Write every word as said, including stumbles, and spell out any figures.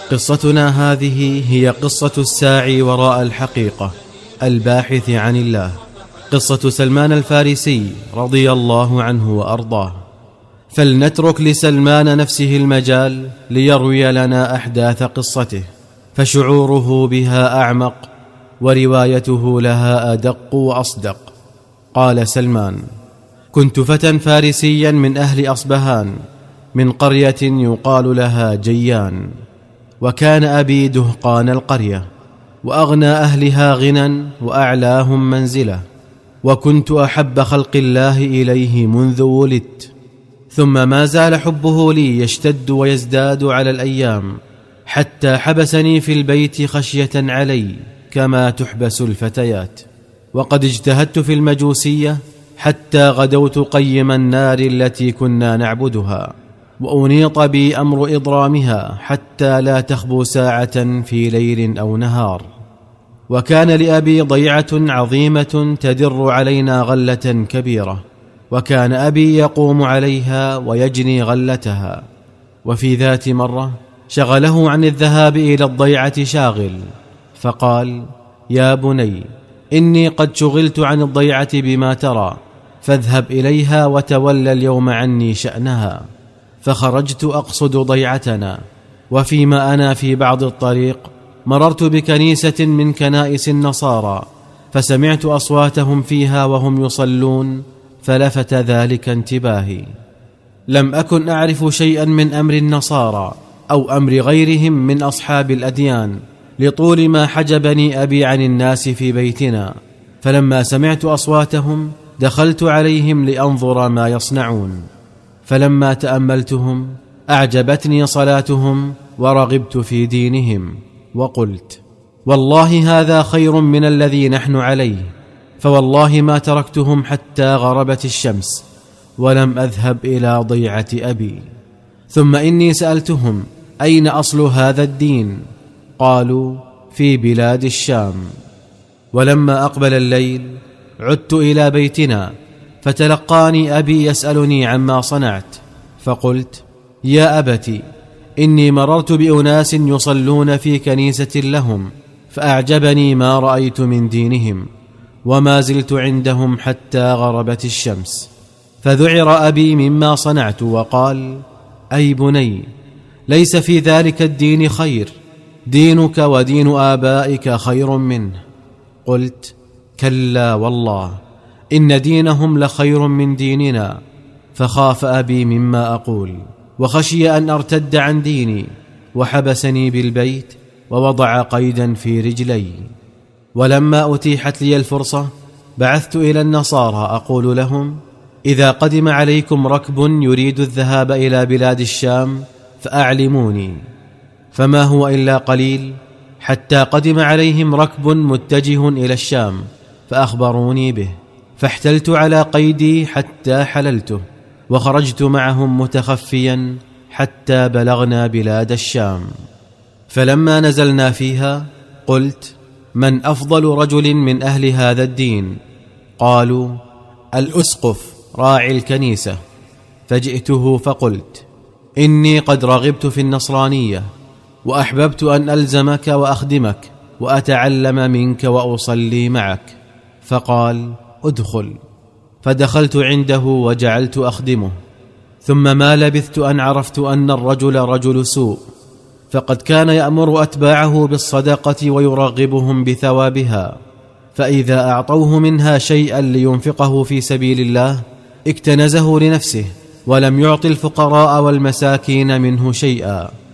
قصتنا هذه هي قصة الساعي وراء الحقيقة الباحث عن الله، قصة سلمان الفارسي رضي الله عنه وأرضاه. فلنترك لسلمان نفسه المجال ليروي لنا أحداث قصته، فشعوره بها أعمق وروايته لها أدق وأصدق. قال سلمان: كنت فتى فارسيا من أهل أصبهان، من قرية يقال لها جيان، وكان أبي دهقان القرية، وأغنى أهلها غنى وأعلاهم منزلة، وكنت أحب خلق الله إليه منذ ولدت، ثم ما زال حبه لي يشتد ويزداد على الأيام، حتى حبسني في البيت خشية علي كما تحبس الفتيات. وقد اجتهدت في المجوسية حتى غدوت قيم النار التي كنا نعبدها، وأنيط بي أمر إضرامها حتى لا تخبو ساعة في ليل أو نهار. وكان لأبي ضيعة عظيمة تدر علينا غلة كبيرة، وكان أبي يقوم عليها ويجني غلتها. وفي ذات مرة شغله عن الذهاب إلى الضيعة شاغل، فقال: يا بني، إني قد شغلت عن الضيعة بما ترى، فاذهب إليها وتولى اليوم عني شأنها. فخرجت أقصد ضيعتنا، وفيما أنا في بعض الطريق مررت بكنيسة من كنائس النصارى، فسمعت أصواتهم فيها وهم يصلون، فلفت ذلك انتباهي. لم أكن أعرف شيئا من أمر النصارى أو أمر غيرهم من أصحاب الأديان، لطول ما حجبني أبي عن الناس في بيتنا. فلما سمعت أصواتهم دخلت عليهم لأنظر ما يصنعون، فلما تأملتهم أعجبتني صلاتهم ورغبت في دينهم، وقلت: والله هذا خير من الذي نحن عليه. فوالله ما تركتهم حتى غربت الشمس ولم أذهب إلى ضيعة أبي. ثم إني سألتهم: أين أصل هذا الدين؟ قالوا: في بلاد الشام. ولما أقبل الليل عدت إلى بيتنا، فتلقاني أبي يسألني عما صنعت، فقلت: يا أبتي، إني مررت بأناس يصلون في كنيسة لهم، فأعجبني ما رأيت من دينهم، وما زلت عندهم حتى غربت الشمس. فذعر أبي مما صنعت وقال: أي بني، ليس في ذلك الدين خير، دينك ودين آبائك خير منه. قلت: كلا والله، إن دينهم لخير من ديننا. فخاف أبي مما أقول، وخشي أن أرتد عن ديني، وحبسني بالبيت ووضع قيدا في رجلي. ولما أتيحت لي الفرصة بعثت إلى النصارى أقول لهم: إذا قدم عليكم ركب يريد الذهاب إلى بلاد الشام فأعلموني. فما هو إلا قليل حتى قدم عليهم ركب متجه إلى الشام، فأخبروني به، فاحتلت على قيدي حتى حللته، وخرجت معهم متخفيا حتى بلغنا بلاد الشام. فلما نزلنا فيها قلت: من أفضل رجل من أهل هذا الدين؟ قالوا: الأسقف راعي الكنيسة. فجئته فقلت: إني قد رغبت في النصرانية، وأحببت أن ألزمك وأخدمك وأتعلم منك وأصلي معك. فقال: ادخل. فدخلت عنده وجعلت أخدمه. ثم ما لبثت أن عرفت أن الرجل رجل سوء، فقد كان يأمر أتباعه بالصدقة ويرغبهم بثوابها، فإذا أعطوه منها شيئا لينفقه في سبيل الله اكتنزه لنفسه، ولم يعط الفقراء والمساكين منه شيئا.